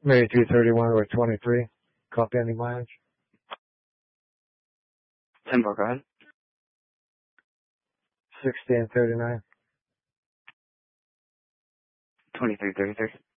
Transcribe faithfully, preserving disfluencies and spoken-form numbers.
Maybe two thirty-one or twenty-three. Copy any mileage? ten more, go ahead. sixty and thirty-nine. twenty-three thirty-three.